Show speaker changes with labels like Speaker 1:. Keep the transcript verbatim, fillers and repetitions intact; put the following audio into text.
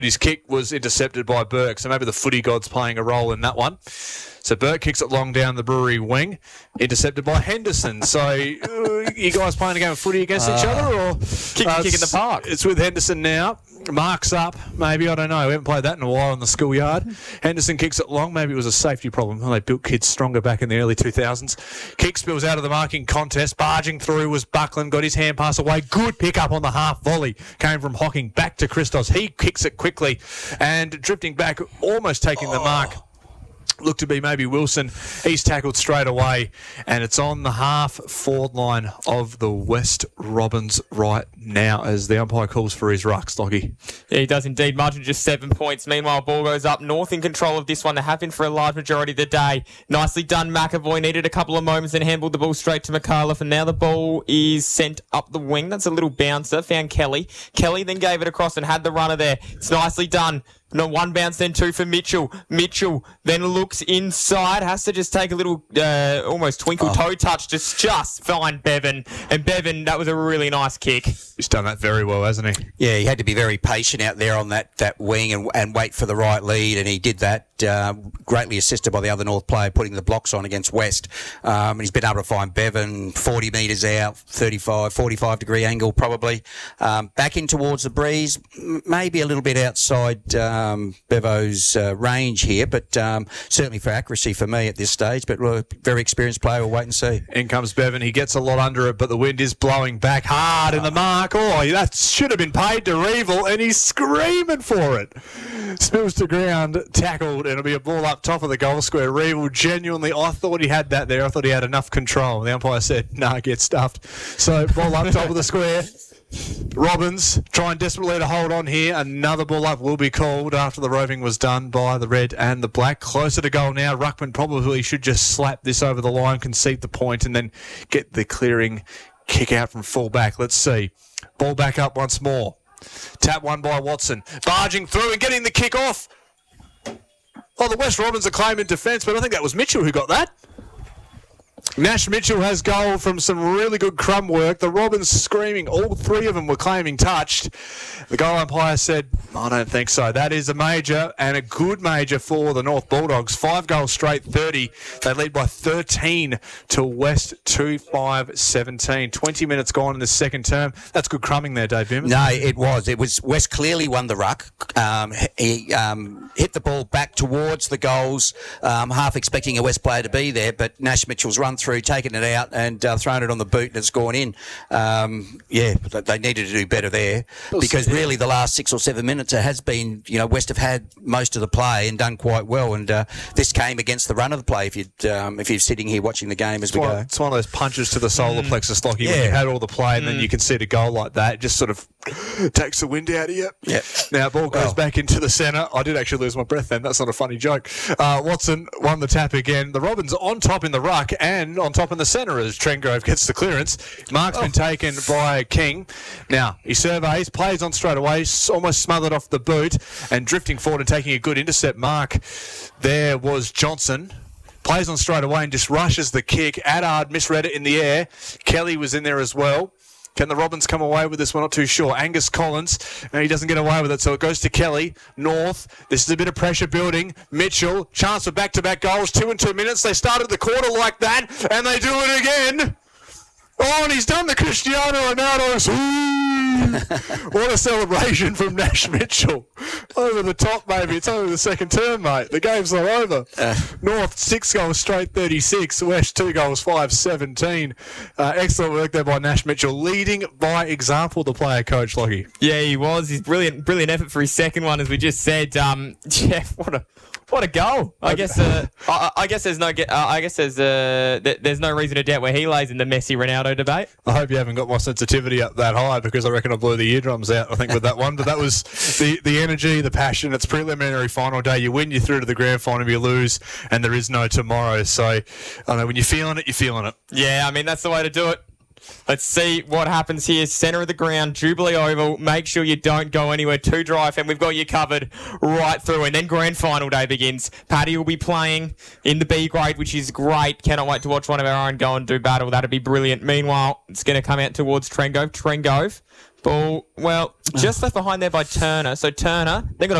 Speaker 1: His kick was intercepted by Burke, so maybe the footy god's playing a role in that one. So Burke kicks it long down the Brewery wing, intercepted by Henderson. So uh, you guys playing a game of footy against uh, each other, or
Speaker 2: kick, uh, kick in the park?
Speaker 1: It's with Henderson now. Marks up, maybe, I don't know. We haven't played that in a while in the schoolyard. Henderson kicks it long. Maybe it was a safety problem. Well, they built kids stronger back in the early two thousands. Kick spills out of the marking contest. Barging through was Buckland. Got his hand pass away. Good pick up on the half volley. Came from Hocking back to Christos. He kicks it quickly and drifting back, almost taking oh. the mark. Looked to be maybe Wilson. He's tackled straight away, and it's on the half forward line of the West Robins right now as the umpire calls for his ruck, Stocky.
Speaker 2: Yeah, he does indeed. Margin just seven points. Meanwhile, ball goes up. North in control of this one. They have been for a large majority of the day. Nicely done, McAvoy. Needed a couple of moments and handled the ball straight to McAuliffe, and now the ball is sent up the wing. That's a little bouncer. Found Kelly. Kelly then gave it across and had the runner there. It's nicely done. No, one bounce, then two for Mitchell. Mitchell then looks inside, has to just take a little uh, almost twinkle oh. toe touch to just find Bevan. And Bevan, that was a really nice kick.
Speaker 1: He's done that very well, hasn't he?
Speaker 3: Yeah, he had to be very patient out there on that, that wing and, and wait for the right lead, and he did that. Uh, greatly assisted by the other North player putting the blocks on against West. Um, and he's been able to find Bevan forty metres out, thirty-five, forty-five degree angle probably. Um, back in towards the breeze, m- maybe a little bit outside um, Bevo's uh, range here, but um, certainly for accuracy for me at this stage. But uh, very experienced player, we'll wait and see.
Speaker 1: In comes Bevan. He gets a lot under it, but the wind is blowing back hard in the mark. Oh, that should have been paid to Reevil, and he's screaming for it. Spills to ground, tackled, and it'll be a ball up top of the goal square. Reevil genuinely, I thought he had that there. I thought he had enough control. The umpire said, nah, get stuffed. So ball up top of the square. Robins trying desperately to hold on here. Another ball up will be called after the roving was done by the red and the black. Closer to goal now. Ruckman probably should just slap this over the line, concede the point, and then get the clearing kick out from full back. Let's see. Ball back up once more. Tap one by Watson. Barging through and getting the kick off. Oh, the West Robins are claiming defence, but I think that was Mitchell who got that. Nash Mitchell has goal from some really good crumb work. The Robins screaming. All three of them were claiming touched. The goal umpire said, I don't think so. That is a major, and a good major for the North Bulldogs. Five goals straight, thirty. They lead by thirteen to West, two five seventeen. twenty minutes gone in the second term. That's good crumbing there, Dave Bim.
Speaker 3: No, it was. It was West clearly won the ruck. Um, he um, hit the ball back towards the goals, um, half expecting a West player to be there, but Nash Mitchell's run through, taken it out and uh, thrown it on the boot, and it's gone in. Um, yeah, they needed to do better there, because really the last six or seven minutes it has been, you know, West have had most of the play and done quite well, and uh, this came against the run of the play. If you'd, um, if you're sitting here watching the game as
Speaker 1: it's
Speaker 3: we
Speaker 1: one,
Speaker 3: go,
Speaker 1: it's one of those punches to the solar mm. plexus, Lockie.
Speaker 3: Yeah.
Speaker 1: When you had all the play and
Speaker 3: mm.
Speaker 1: then you concede a goal like that, it just sort of takes the wind out of you.
Speaker 3: Yeah.
Speaker 1: Now ball goes well. back into the centre. I did actually lose my breath then. That's not a funny joke. Uh, Watson won the tap again. The Robins on top in the ruck and on top in the centre as Trengrove gets the clearance. Mark's oh. been taken by King. Now he surveys, plays on straight away, almost smothered off the boot and drifting forward and taking a good intercept. Mark, there was Johnson. Plays on straight away and just rushes the kick. Addard misread it in the air. Kelly was in there as well. Can the Robins come away with this? We're not too sure. Angus Collins, no, he doesn't get away with it, so it goes to Kelly. North, this is a bit of pressure building. Mitchell, chance for back-to-back goals. Two and two minutes. They started the quarter like that, and they do it again. Oh, and he's done the Cristiano Ronaldo. What a celebration from Nash Mitchell. Over the top, maybe. It's only the second term, mate. The game's not over. Uh, North, six goals straight, thirty-six. West, two goals, five, seventeen. Uh, excellent work there by Nash Mitchell. Leading by example, the player coach, Lockie.
Speaker 2: Yeah, he was. He's brilliant, brilliant effort for his second one, as we just said. Um, Jeff, what a... What a goal! I guess. Uh, I, I guess there's no. Uh, I guess there's. Uh, th- there's no reason to doubt where he lays in the Messi Ronaldo debate.
Speaker 1: I hope you haven't got my sensitivity up that high, because I reckon I blew the eardrums out. I think with that one, but that was the the energy, the passion. It's preliminary final day. You win, you're through to the grand final. You lose, and there is no tomorrow. So I don't know, when you're feeling it, you're feeling it.
Speaker 2: Yeah, I mean that's the way to do it. Let's see what happens here. Centre of the ground, Jubilee Oval. Make sure you don't go anywhere too dry, and we've got you covered right through. And then grand final day begins. Paddy will be playing in the B grade, which is great. Cannot wait to watch one of our own go and do battle. That'd be brilliant. Meanwhile, it's going to come out towards Trengove. Trengove Ball, well, just left behind there by Turner. So Turner, they've got a